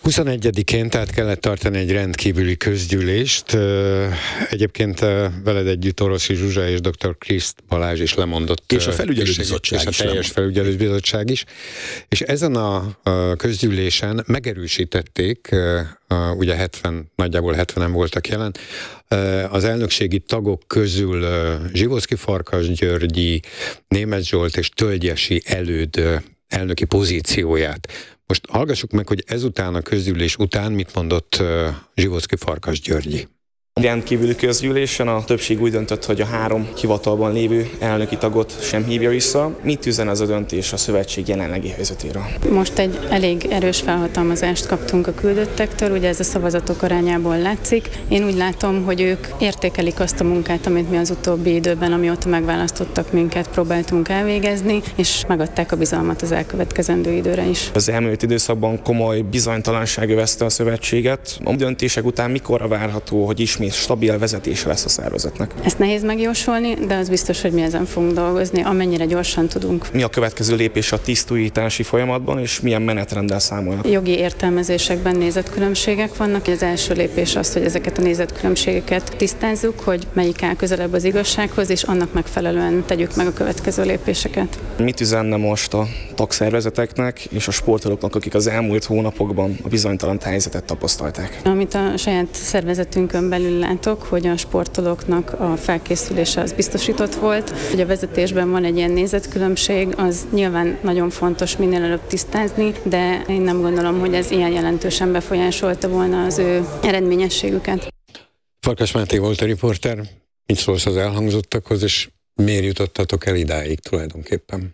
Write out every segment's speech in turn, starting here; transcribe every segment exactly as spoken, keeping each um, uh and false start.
huszonegyedikén, tehát kellett tartani egy rendkívüli közgyűlést. Egyébként veled együtt Oroszi Zsuzsa és dr. Kriszt Balázs is lemondott. És a felügyelőbizottság is. És a teljes felügyelőbizottság is. És ezen a közgyűlésen megerősítették, ugye hetven, nagyjából hetvenen voltak jelen, az elnökségi tagok közül Zsivoszki Farkas Györgyi, Németh Zsolt és Tölgyesi Előd elnöki pozícióját. Most hallgassuk meg, hogy ezután a közgyűlés után mit mondott Zsivoszki Farkas Györgyi. Rendkívüli közgyűlésen a többség úgy döntött, hogy a három hivatalban lévő elnöki tagot sem hívja vissza. Mit üzen ez a döntés a szövetség jelenlegi helyzetéről? Most egy elég erős felhatalmazást kaptunk a küldöttektől, ugye ez a szavazatok arányából látszik. Én úgy látom, hogy ők értékelik azt a munkát, amit mi az utóbbi időben, amióta megválasztottak minket, próbáltunk elvégezni, és megadták a bizalmat az elkövetkezendő időre is. Az elmúlt időszakban komoly bizonytalanság övezte a szövetséget. A döntések után mikorra várható, hogy ismét stabil vezetése lesz a szervezetnek? Ezt nehéz megjósolni, de az biztos, hogy mi ezen fogunk dolgozni, amennyire gyorsan tudunk. Mi a következő lépés a tisztújítási folyamatban, és milyen menetrenddel számolnak? Jogi értelmezésekben nézetkülönbségek vannak. Az első lépés az, hogy ezeket a nézetkülönbségeket tisztázzuk, hogy melyik áll közelebb az igazsághoz, és annak megfelelően tegyük meg a következő lépéseket. Mit üzenne most a tagszervezeteknek és a sportolóknak, akik az elmúlt hónapokban a bizonytalan helyzetet tapasztalták? Amit a saját szervezetünkön belül látok, hogy a sportolóknak a felkészülése az biztosított volt, hogy a vezetésben van egy ilyen nézetkülönbség, az nyilván nagyon fontos minél előbb tisztázni, de én nem gondolom, hogy ez ilyen jelentősen befolyásolta volna az ő eredményességüket. Farkas Máté volt a riporter, mit szólsz az elhangzottakhoz, és miért jutottatok el idáig tulajdonképpen?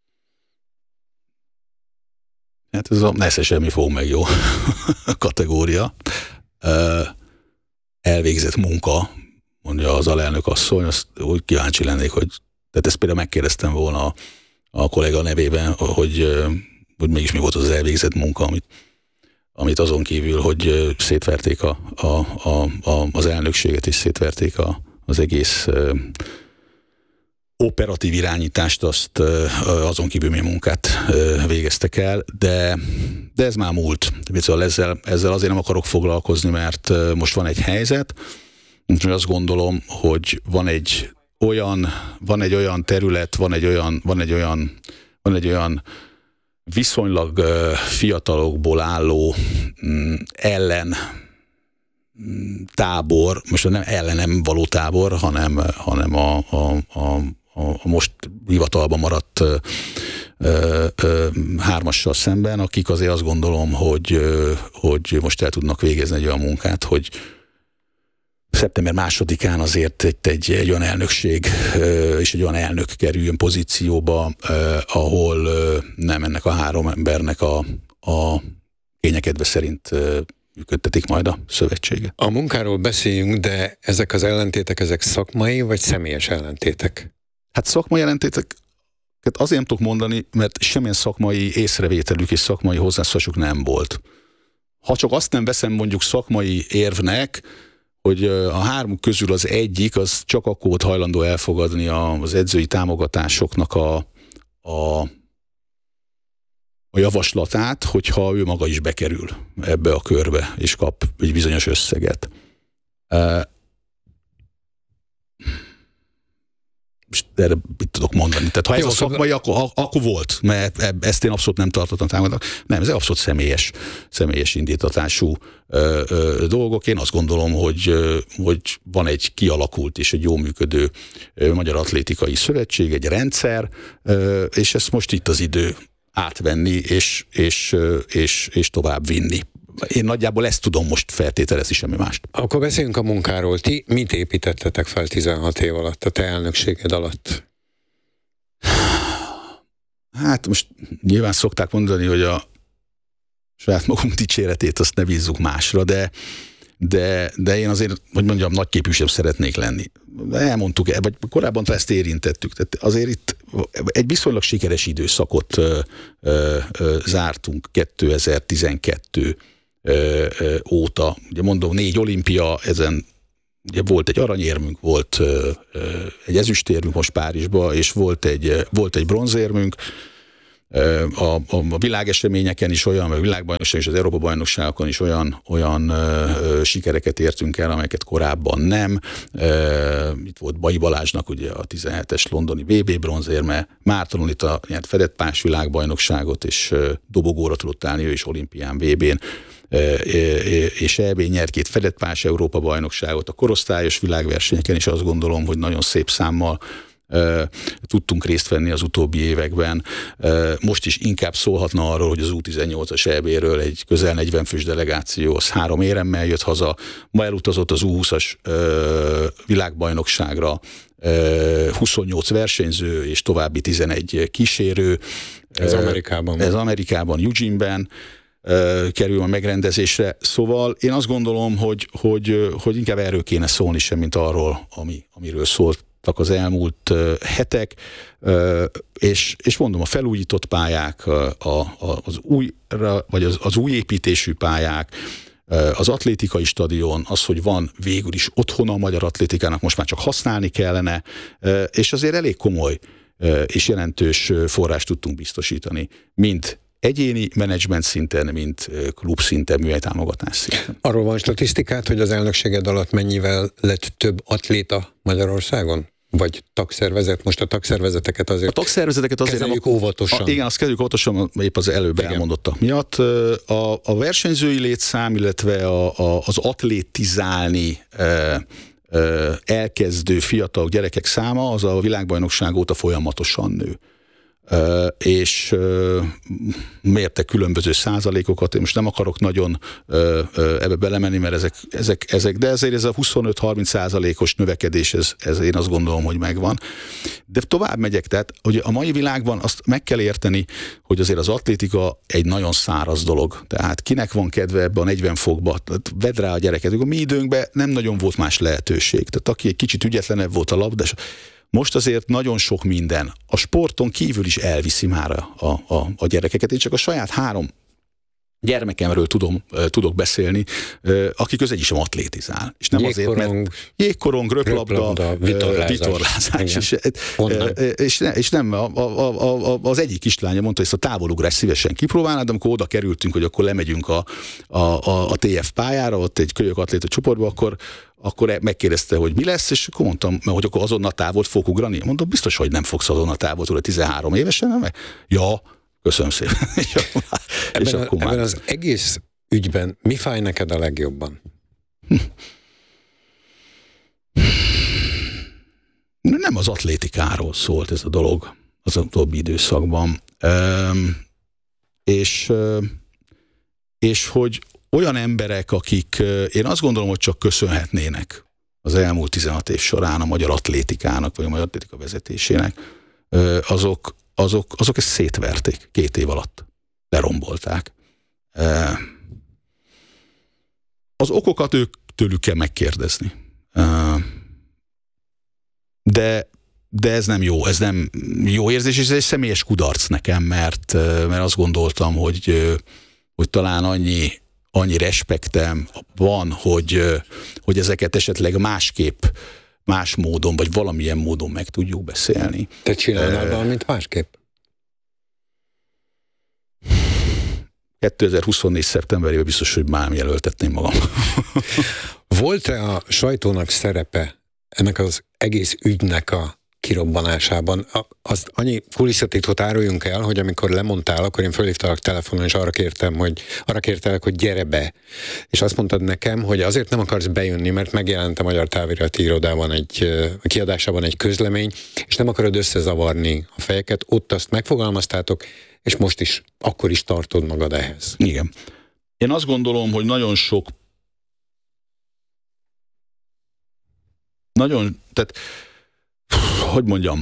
Hát ez a nesze semmi fog meg jó kategória. Elvégzett munka, mondja az alelnök asszony, azt úgy kíváncsi lennék, hogy tehát ezt például megkérdeztem volna a, a kollega nevében, hogy, hogy mégis mi volt az elvégzett munka, amit, amit azon kívül, hogy szétverték a, a, a, a, az elnökséget, és szétverték a, az egész ö, operatív irányítást, azt ö, azon kívül mi munkát ö, végeztek el, de de ez már múlt. Szóval ezzel, ezzel azért nem akarok foglalkozni, mert most van egy helyzet, úgyhogy azt gondolom, hogy van egy olyan, van egy olyan terület, van egy olyan, van egy olyan, van egy olyan viszonylag fiatalokból álló ellen tábor, most nem ellenem való tábor, hanem, hanem a, a, a a most hivatalban maradt ö, ö, ö, hármassal szemben, akik azért azt gondolom, hogy, ö, hogy most el tudnak végezni egy olyan munkát, hogy szeptember másodikán azért egy, egy, egy olyan elnökség ö, és egy olyan elnök kerüljön pozícióba, ö, ahol ö, nem ennek a három embernek a, a kényekedve szerint ö, működtetik majd a szövetséget. A munkáról beszéljünk, de ezek az ellentétek, ezek szakmai vagy személyes ellentétek? Hát szakmai ellentéteket azért nem tudok mondani, mert semmilyen szakmai észrevételük és szakmai hozzászólásuk nem volt. Ha csak azt nem veszem mondjuk szakmai érvnek, hogy a három közül az egyik, az csak akkor volt hajlandó elfogadni az edzői támogatásoknak a, a, a javaslatát, hogyha ő maga is bekerül ebbe a körbe, és kap egy bizonyos összeget. Erre mit tudok mondani? Tehát ha ez Jó, a szakmai, akkor, akkor volt, mert ezt én abszolút nem tartottam támogatnak. Nem, ez abszolút személyes, személyes indítatású ö, ö, dolgok. Én azt gondolom, hogy, ö, hogy van egy kialakult és egy jó működő ö, Magyar Atlétikai Szövetség, egy rendszer, ö, és ezt most itt az idő átvenni és, és, ö, és, és tovább vinni. Én nagyjából ezt tudom most feltételezni, semmi mást. Akkor beszéljünk a munkáról. Ti mit építettetek fel tizenhat év alatt, a te elnökséged alatt? Hát most nyilván szokták mondani, hogy a saját magunk dicséretét azt ne bízzuk másra, de, de, de én azért, hogy mondjam, nagyképű sem szeretnék lenni. Elmondtuk, vagy korábban ezt érintettük. Tehát azért itt egy viszonylag sikeres időszakot ö, ö, ö, zártunk kétezer-tizenkettő Ö, ö, óta. Ugye mondom, négy olimpia, ezen ugye volt egy aranyérmünk, volt ö, ö, egy ezüstérmünk most Párizsba, és volt egy, volt egy bronzérmünk, A, a, a világeseményeken is olyan, a világbajnokság és az Európa-bajnokságokon is olyan, olyan ö, sikereket értünk el, amelyeket korábban nem. Ö, itt volt Bai Balázsnak ugye a tizenhetes londoni vé bé bronzérme, Márton Anita nyert fedett pás világbajnokságot, és ö, dobogóra tudott állni, ő is olimpián, vé bén, ö, és é bé nyert két fedett pás Európa-bajnokságot. A korosztályos világversenyeken is azt gondolom, hogy nagyon szép számmal Uh, tudtunk részt venni az utóbbi években. Uh, most is inkább szólhatna arról, hogy az U tizennyolcas é béről egy közel negyven fős delegáció az három éremmel jött haza. Ma elutazott az U húszas uh, világbajnokságra uh, huszonnyolc versenyző és további tizenegy kísérő. Ez uh, Amerikában. Ez Amerikában, Eugene-ben uh, kerül a megrendezésre. Szóval én azt gondolom, hogy, hogy, hogy inkább erről kéne szólni sem, mint arról, ami, amiről szólt az elmúlt uh, hetek, uh, és, és mondom, a felújított pályák, uh, a, a, az, újra, vagy az, az új építésű pályák, uh, az atlétikai stadion, az, hogy van végül is otthona a magyar atlétikának, most már csak használni kellene, uh, és azért elég komoly uh, és jelentős forrást tudtunk biztosítani, mint egyéni menedzsment szinten, mint klub szinten, műhelytámogatás szinten. Arról van statisztikát, hogy az elnökséged alatt mennyivel lett több atléta Magyarországon? Vagy tagszervezet? Most a tagszervezeteket azért, a tagszervezeteket azért kezeljük nem, óvatosan. A, igen, azt kezeljük óvatosan, épp az előbb igen. elmondottak miatt. A, a versenyzői létszám, illetve a, a, az atlétizálni e, e, elkezdő fiatal gyerekek száma, az a világbajnokság óta folyamatosan nő. Uh, és uh, mértek különböző százalékokat, én most nem akarok nagyon uh, uh, ebbe belemenni, mert ezek, ezek, ezek, de ezért ez a huszonöt-harminc százalékos növekedés, ez, ez én azt gondolom, hogy megvan. De tovább megyek, tehát hogy a mai világban azt meg kell érteni, hogy azért az atlétika egy nagyon száraz dolog. Tehát kinek van kedve ebbe a negyven fokba, vedd rá a gyereket. A mi időnkben nem nagyon volt más lehetőség. Tehát aki egy kicsit ügyetlenebb volt a labdás, most azért nagyon sok minden a sporton kívül is elviszi már a, a, a gyerekeket. Én csak a saját három gyermekemről tudom, tudok beszélni, akik közül egy sem atlétizál. És nem jégkorong, azért, mert jégkorong, röplabda, röplabda vitorlázás. vitorlázás és, és, ne, és nem, a, a, a, az egyik kislánya mondta, hogy ezt a távolugrás szívesen kipróbálnád, de amikor oda kerültünk, hogy akkor lemegyünk a, a, a, a té ef pályára, ott egy kölyök atléta csoportba, akkor akkor megkérdezte, hogy mi lesz, és akkor mondtam, mert hogy akkor azonnal távolt fogok ugrani. Mondom, biztos, hogy nem fogsz azonnal távolt, ugye tizenhárom évesen, nem? Ja, köszönöm szépen. és akkor, ebben és akkor a, már... ebben az egész ügyben mi fáj neked a legjobban? Hm. Nem az atlétikáról szólt ez a dolog az utóbbi időszakban. Üm, és, és hogy olyan emberek, akik én azt gondolom, hogy csak köszönhetnének az elmúlt tizenhat év során a magyar atlétikának, vagy a magyar atlétika vezetésének, azok, azok, azok ezt szétverték két év alatt. Lerombolták. Az okokat ők tőlük kell megkérdezni. De, de ez nem jó, ez nem jó érzés, és ez egy személyes kudarc nekem, mert, mert azt gondoltam, hogy, hogy talán annyi annyi respektem van, hogy, hogy ezeket esetleg másképp, más módon, vagy valamilyen módon meg tudjuk beszélni. Te csinálnál uh, valamit másképp? kétezer-huszonnégy szeptemberében biztos, hogy már jelöltetném magam. Volt-e a sajtónak szerepe ennek az egész ügynek a kirobbanásában? Azt annyi kulisszatitkot áruljunk el, hogy amikor lemondtál, akkor én fölhívtalak telefonon, és arra kértem, hogy arra kértelek, hogy gyere be. És azt mondtad nekem, hogy azért nem akarsz bejönni, mert megjelent a Magyar Távirati Irodában egy kiadásában egy közlemény, és nem akarod összezavarni a fejeket, ott azt megfogalmaztátok, és most is, akkor is tartod magad ehhez. Igen. Én azt gondolom, hogy nagyon sok nagyon, tehát hogy mondjam,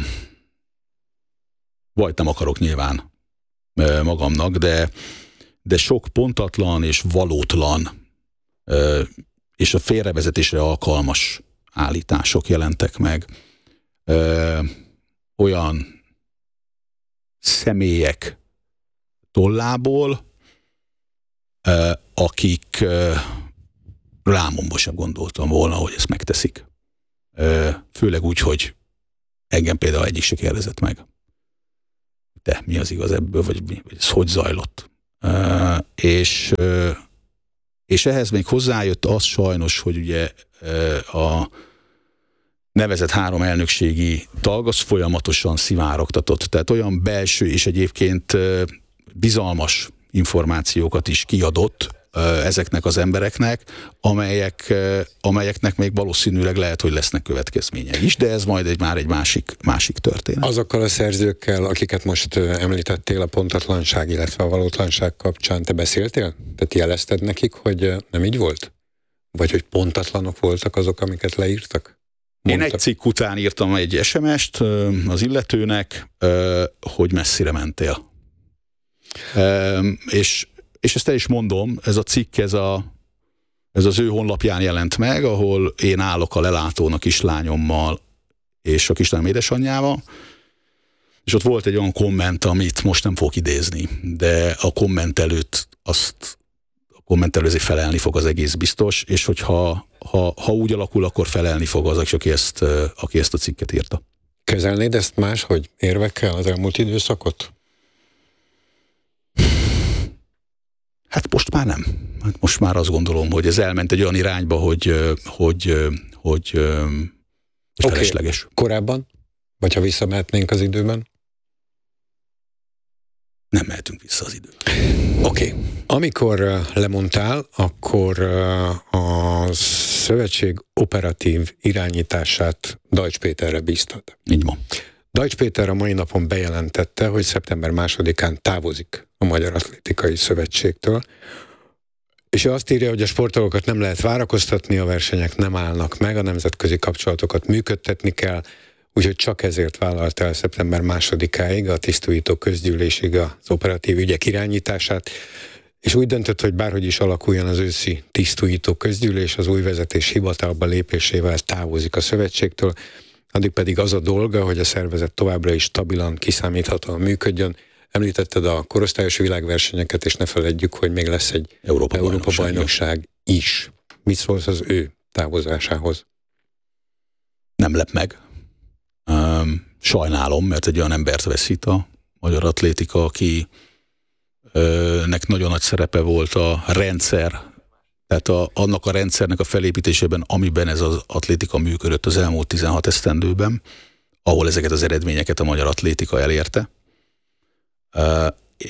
vagy nem akarok nyilván magamnak, de, de sok pontatlan és valótlan és a félrevezetésre alkalmas állítások jelentek meg. Olyan személyek tollából, akik rámomba sem gondoltam volna, hogy ezt megteszik. Főleg úgy, hogy engem például egyik se kérdezett meg. de mi az igaz ebből, vagy, mi, vagy ez hogy zajlott. Uh, és, uh, és ehhez még hozzájött az sajnos, hogy ugye uh, a nevezett három elnökségi tag az folyamatosan szivárogtatott. Tehát olyan belső és egyébként uh, bizalmas információkat is kiadott ezeknek az embereknek, amelyek, amelyeknek még valószínűleg lehet, hogy lesznek következményei is, de ez majd egy, már egy másik, másik történet. Azokkal a szerzőkkel, akiket most említettél a pontatlanság, illetve a valótlanság kapcsán, te beszéltél? Tehát jelezted nekik, hogy nem így volt? Vagy hogy pontatlanok voltak azok, amiket leírtak? Mondtak? Én egy cikk után írtam egy es em est az illetőnek, hogy messzire mentél. És És ezt el is mondom, ez a cikk, ez, a, ez az ő honlapján jelent meg, ahol én állok a lelátón a kislányommal és a kislányom édesanyjával, és ott volt egy olyan komment, amit most nem fogok idézni, de a komment előtt azt, a komment előtt felelni fog az egész biztos, és hogyha ha, ha úgy alakul, akkor felelni fog az, aki ezt, aki ezt a cikket írta. Kezelnéd ezt máshogy érvekkel az elmúlt időszakot? Hát most már nem. Hát most már azt gondolom, hogy ez elment egy olyan irányba, hogy, hogy, hogy, hogy okay. felesleges. Korábban? Vagy ha visszamehetnénk az időben? Nem mehetünk vissza az időben. Oké. Okay. Amikor lemondtál, akkor a szövetség operatív irányítását Deutsch Péterre bíztad. Így van. Deutsch Péter a mai napon bejelentette, hogy szeptember másodikán távozik a Magyar Atlétikai Szövetségtől, és ő azt írja, hogy a sportolókat nem lehet várakoztatni, a versenyek nem állnak meg, a nemzetközi kapcsolatokat működtetni kell, úgyhogy csak ezért vállalt el szeptember másodikáig a tisztújító közgyűlésig az operatív ügyek irányítását, és úgy döntött, hogy bárhogy is alakuljon az őszi tisztújító közgyűlés, az új vezetés hivatalba lépésével távozik a szövetségtől, addig pedig az a dolga, hogy a szervezet továbbra is stabilan, kiszámíthatóan működjön. Említetted a korosztályos világversenyeket, és ne feledjük, hogy még lesz egy Európa, Európa bajnokság, bajnokság is. Mit szólsz az ő távozásához? Nem lep meg. Um, sajnálom, mert egy olyan embert veszít a magyar atlétika, aki ö, nek nagyon nagy szerepe volt a rendszer, tehát a, annak a rendszernek a felépítésében, amiben ez az atlétika működött az elmúlt tizenhat esztendőben, ahol ezeket az eredményeket a magyar atlétika elérte. Uh,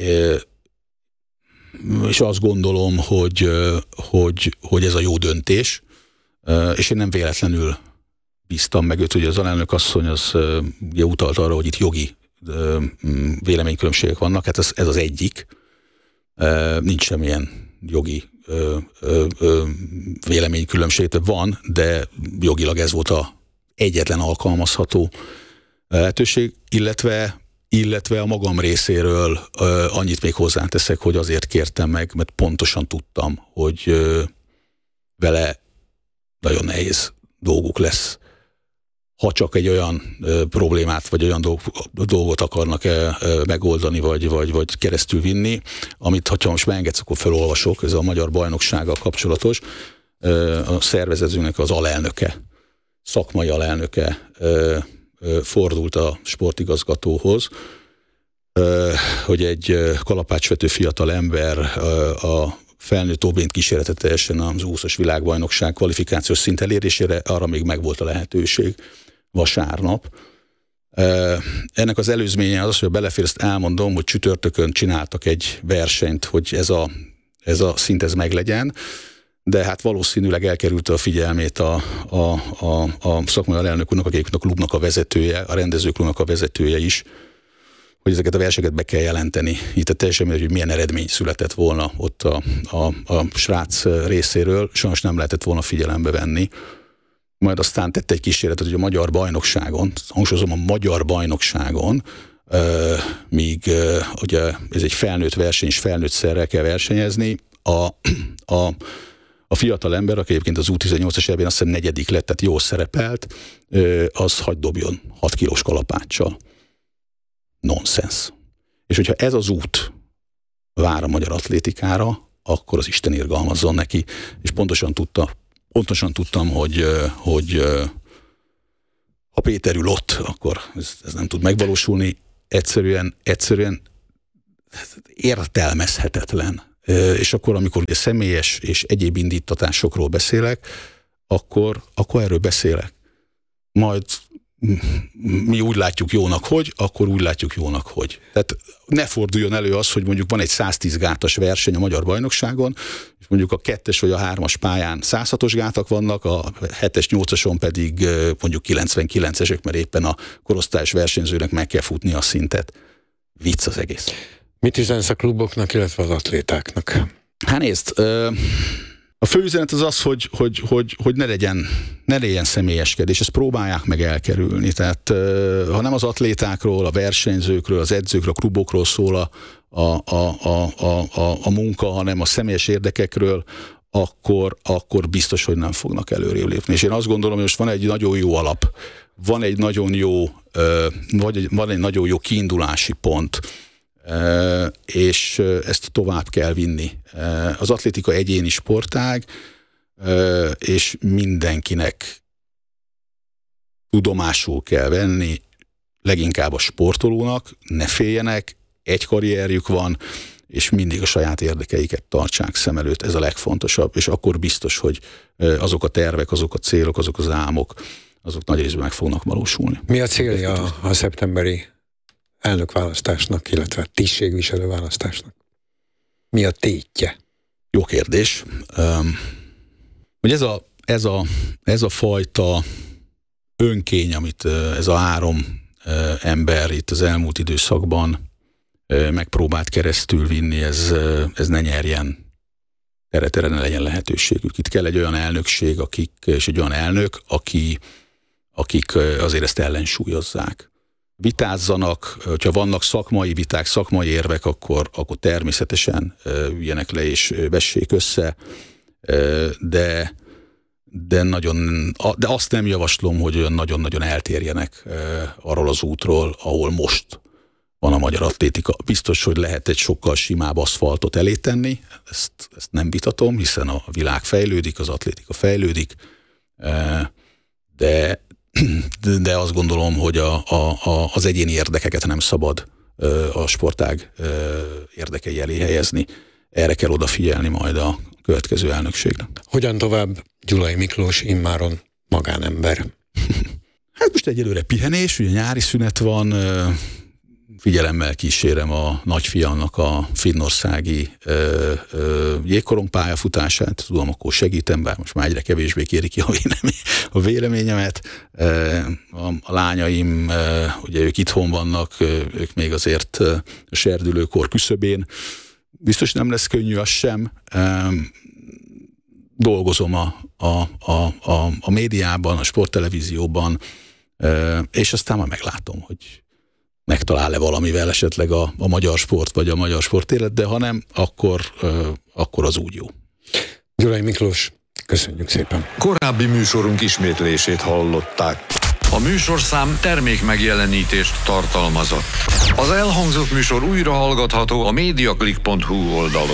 és azt gondolom, hogy, hogy, hogy ez a jó döntés, uh, és én nem véletlenül bíztam meg őt, hogy az alelnök asszony az uh, ugye utalt arra, hogy itt jogi uh, véleménykülönbségek vannak, hát ez, ez az egyik. Uh, nincs semmilyen jogi Ö, ö, ö, véleménykülönbség van, de jogilag ez volt a egyetlen alkalmazható lehetőség, illetve, illetve a magam részéről ö, annyit még hozzáteszek, hogy azért kértem meg, mert pontosan tudtam, hogy ö, vele nagyon nehéz dolguk lesz. Ha csak egy olyan ö, problémát, vagy olyan dolg, dolgot akarnak ö, ö, megoldani, vagy, vagy, vagy keresztül vinni, amit, ha most megengedsz, akkor felolvasok, ez a magyar bajnoksággal kapcsolatos, ö, a szervezetünknek az alelnöke, szakmai alelnöke ö, ö, fordult a sportigazgatóhoz, ö, hogy egy kalapácsvető fiatal ember ö, a felnőtt óbént kísérletet teljesen az úszós világbajnokság kvalifikációs szint elérésére, arra még megvolt a lehetőség vasárnap. Ennek az előzménye az, hogy belefér, ezt elmondom, hogy csütörtökön csináltak egy versenyt, hogy ez a, ez a szint ez meglegyen, de hát valószínűleg elkerülte a figyelmét a, a, a, a szakmai alelnök úrnak, aki a klubnak a vezetője, a rendezőklubnak a vezetője is, hogy ezeket a verseket be kell jelenteni. Itt a teljesen mindegy, hogy milyen eredmény született volna ott a, a, a srác részéről, sajnos nem lehetett volna figyelembe venni. Majd aztán tette egy kísérletet, hogy a magyar bajnokságon, hangsúlyozom, a magyar bajnokságon, euh, míg euh, ugye ez egy felnőtt verseny, és felnőtt szerrel kell versenyezni, a, a, a fiatal ember, aki egyébként az U tizennyolcas évben azt hiszem negyedik lett, tehát jól szerepelt, euh, az hagy dobjon hat kilós kalapáccsal. Nonsens. És hogyha ez az út vár a magyar atlétikára, akkor az Isten irgalmazzon neki, és pontosan tudta, pontosan tudtam, hogy, hogy ha Péter ül ott, akkor ez, ez nem tud megvalósulni. egyszerűen, egyszerűen értelmezhetetlen. És akkor, amikor ugye személyes és egyéb indítatásokról beszélek, akkor, akkor erről beszélek. Majd mi úgy látjuk jónak, hogy, akkor úgy látjuk jónak, hogy. Tehát ne forduljon elő az, hogy mondjuk van egy száztíz gátas verseny a magyar bajnokságon, és mondjuk a kettes vagy a hármas pályán száz hatos gátak vannak, a hetes, nyolcason pedig mondjuk kilencvenkilencesek, mert éppen a korosztályos versenyzőnek meg kell futni a szintet. Vicc az egész. Mit üzensz a kluboknak, illetve az atlétáknak? Hát nézd, a fő üzenet az az, hogy, hogy, hogy, hogy ne legyen, ne legyen személyeskedés, ezt próbálják meg elkerülni. Tehát ha nem az atlétákról, a versenyzőkről, az edzőkről, a klubokról szól a, a, a, a, a, a munka, hanem a személyes érdekekről, akkor, akkor biztos, hogy nem fognak előrébb lépni. És én azt gondolom, hogy most van egy nagyon jó alap, van egy nagyon jó, vagy van egy nagyon jó kiindulási pont, Uh, és uh, ezt tovább kell vinni. Uh, az atlétika egyéni sportág, uh, és mindenkinek tudomásul kell venni, leginkább a sportolónak, ne féljenek, egy karrierjük van, és mindig a saját érdekeiket tartsák szem előtt, ez a legfontosabb, és akkor biztos, hogy uh, azok a tervek, azok a célok, azok az álmok, azok nagy részben meg fognak valósulni. Mi a célja a, a szeptemberi elnökválasztásnak, illetve tisztségviselő választásnak? Mi a tétje? Jó kérdés. Um, hogy ez a, ez, a, ez a fajta önkény, amit uh, ez a három uh, ember itt az elmúlt időszakban uh, megpróbált keresztül vinni, ez, uh, ez ne nyerjen tere-tere, ne legyen lehetőségük. Itt kell egy olyan elnökség, akik, és egy olyan elnök, aki, akik uh, azért ezt ellensúlyozzák. Vitázzanak, hogyha vannak szakmai viták, szakmai érvek, akkor, akkor természetesen üljenek le és vessék össze, de, de, nagyon, de azt nem javaslom, hogy olyan nagyon-nagyon eltérjenek arról az útról, ahol most van a magyar atlétika. Biztos, hogy lehet egy sokkal simább aszfaltot elé tenni, ezt, ezt nem vitatom, hiszen a világ fejlődik, az atlétika fejlődik, de de azt gondolom, hogy a, a, az egyéni érdekeket nem szabad a sportág érdekei elé helyezni. Erre kell odafigyelni majd a következő elnökségnek. Hogyan tovább Gyulai Miklós immáron magánember? Hát most egyelőre pihenés, ugye nyári szünet van, figyelemmel kísérem a nagyfiamnak a finnországi ö, ö, jégkorong pályafutását, tudom, akkor segítem, bár most már egyre kevésbé kéri ki a, vélemény, a véleményemet. A, a lányaim, ugye ők itthon vannak, ők még azért a serdülőkor küszöbén. Biztos nem lesz könnyű az sem. Dolgozom a, a, a, a, a médiában, a sporttelevízióban, és aztán már meglátom, hogy megtalál-e valamivel esetleg a, a magyar sport, vagy a magyar sportélet, de ha nem, akkor, uh, akkor az úgy jó. Gyulai Miklós, köszönjük szépen. Korábbi műsorunk ismétlését hallották. A műsorszám termék megjelenítést tartalmazott. Az elhangzott műsor újra hallgatható a mediaclick pont hu oldalon.